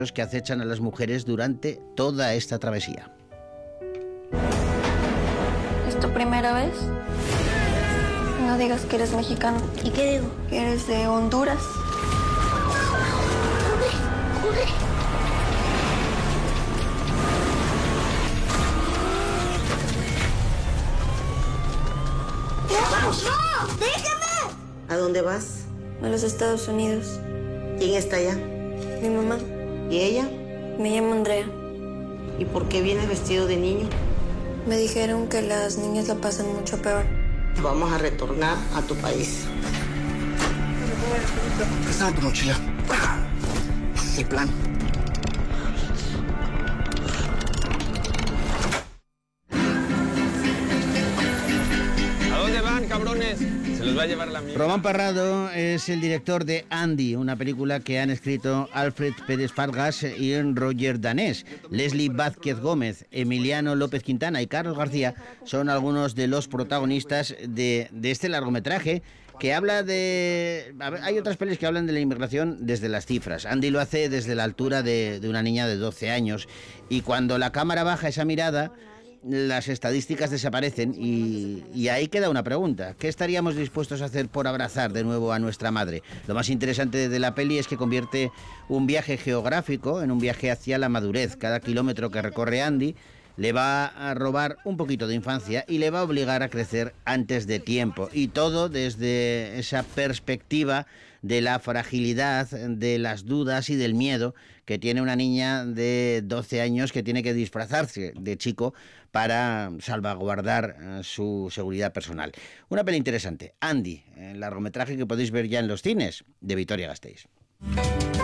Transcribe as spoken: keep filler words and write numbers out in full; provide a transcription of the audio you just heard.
que acechan a las mujeres durante toda esta travesía. ¿Es tu primera vez? No digas que eres mexicano. ¿Y qué digo? Que eres de Honduras. ¡Corre! ¡Corre! ¡Vamos! ¡No! ¡Déjame! ¿A dónde vas? A los Estados Unidos. ¿Quién está allá? Mi mamá. ¿Y ella? Me llamo Andrea. ¿Y por qué vienes vestido de niño? Me dijeron que las niñas la pasan mucho peor. Vamos a retornar a tu país. ¿Qué está en tu mochila? El plan. ¿A dónde van, cabrones? Se los va a llevar la mierda. Román Parrado es el director de Andy, una película que han escrito Alfred Pérez Fargas y Roger Danés. Leslie Vázquez Gómez, Emiliano López Quintana y Carlos García son algunos de los protagonistas de, de este largometraje que habla de... Hay otras pelis que hablan de la inmigración desde las cifras. Andy lo hace desde la altura de, de una niña de doce años. Y cuando la cámara baja esa mirada, las estadísticas desaparecen y, y ahí queda una pregunta. ¿Qué estaríamos dispuestos a hacer por abrazar de nuevo a nuestra madre? Lo más interesante de la peli es que convierte un viaje geográfico en un viaje hacia la madurez. Cada kilómetro que recorre Andy le va a robar un poquito de infancia y le va a obligar a crecer antes de tiempo. Y todo desde esa perspectiva de la fragilidad, de las dudas y del miedo que tiene una niña de doce años que tiene que disfrazarse de chico para salvaguardar su seguridad personal. Una peli interesante, Andy, el largometraje que podéis ver ya en los cines de Vitoria-Gasteiz.